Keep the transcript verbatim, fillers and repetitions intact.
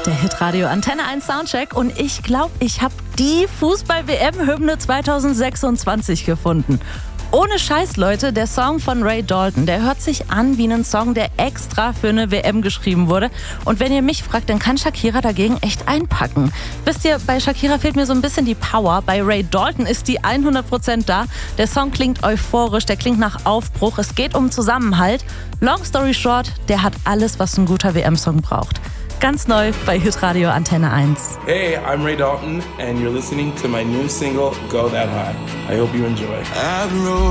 Der Hitradio Antenne eins Soundcheck und ich glaube, ich habe die Fußball-W M-Hymne zwanzig sechsundzwanzig gefunden. Ohne Scheiß, Leute, der Song von Ray Dalton, der hört sich an wie ein Song, der extra für eine W M geschrieben wurde. Und wenn ihr mich fragt, dann kann Shakira dagegen echt einpacken. Wisst ihr, bei Shakira fehlt mir so ein bisschen die Power. Bei Ray Dalton ist die hundert Prozent da. Der Song klingt euphorisch, der klingt nach Aufbruch. Es geht um Zusammenhalt. Long story short, der hat alles, was ein guter W M-Song braucht. Ganz neu bei Hitradio Antenne eins. Hey, I'm Ray Dalton and you're listening to my new single, Go That High. I hope you enjoy.